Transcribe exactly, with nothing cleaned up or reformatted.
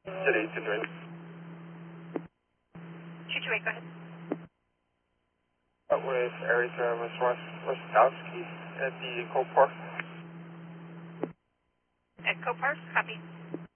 City to join. two two eight, go ahead. Uh, with Eric uh, Rostowski at the Cole Park. At Co Park, copy.